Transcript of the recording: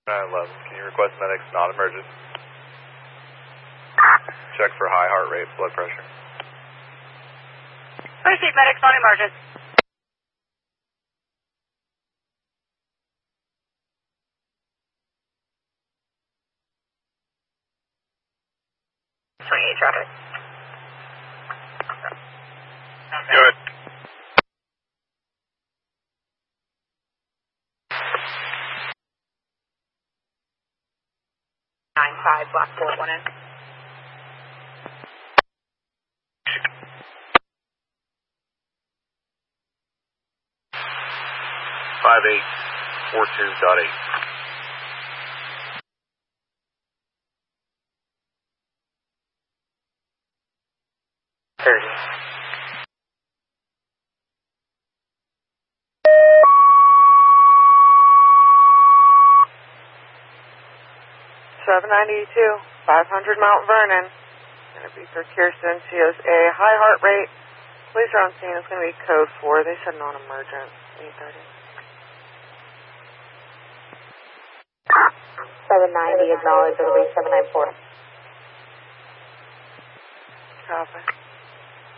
911, can you request medics not emergent? Check for high heart rate, blood pressure. Receive medics non emergent. Traffic. Good. 9-5, block 4, 1 in. 5842.8. $792, 500 Mount Vernon. Going to be for Kirsten. She has a high heart rate. Police are on scene. It's going to be code 4. They said non-emergent. 8:30. 790, acknowledge, it'll be 794. Copy.